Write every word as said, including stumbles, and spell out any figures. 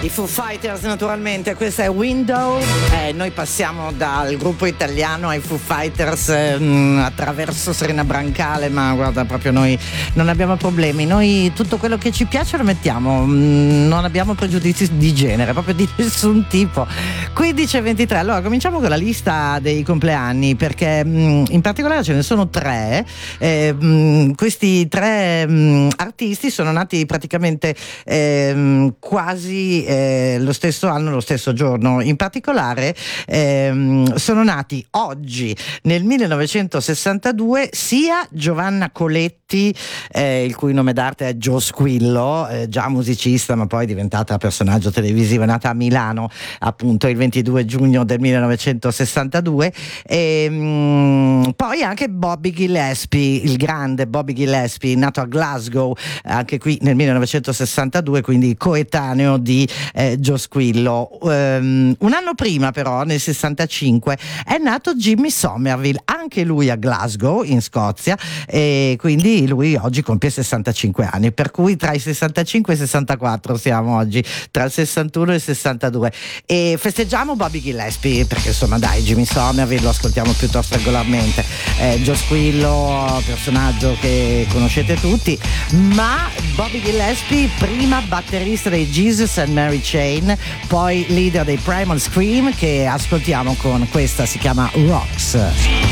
I Foo Fighters naturalmente, questa è Window. Eh, noi passiamo dal gruppo italiano ai Foo Fighters ehm, attraverso Serena Brancale, ma guarda, proprio noi non abbiamo problemi, noi tutto quello che ci piace lo mettiamo, mm, non abbiamo pregiudizi di genere, proprio di nessun tipo. quindici e ventitré, allora cominciamo con la lista dei compleanni, perché mm, in particolare ce ne sono tre. Eh, mh, questi tre mh, artisti sono nati praticamente eh, quasi eh, lo stesso anno, lo stesso giorno. In particolare eh, sono nati oggi nel millenovecentosessantadue sia Giovanna Coletti, eh, il cui nome d'arte è Gio Squillo, eh, già musicista ma poi diventata personaggio televisivo, è nata a Milano appunto il ventidue giugno del millenovecentosessantadue, e mh, poi anche Bobby Gillespie, il grande Bobby Gillespie, nato a Glasgow anche qui nel millenovecentosessantadue, quindi coetaneo di eh, Gio Squillo. Um, un anno prima però, nel sessantacinque, è nato Jimmy Somerville, anche lui a Glasgow in Scozia, e quindi lui oggi compie sessantacinque anni, per cui tra i sessantacinque e i sessantaquattro siamo oggi, tra il sessantuno e il sessantadue, e festeggiamo Bobby Gillespie perché insomma dai, Jimmy Somerville lo ascoltiamo piuttosto regolarmente, eh, Gio Squillo, personaggio che conoscete tutti, ma Bobby Gillespie prima batterista dei Jesus and Mary Chain, poi leader dei Primal Scream, che ascoltiamo con questa, si chiama Rocks.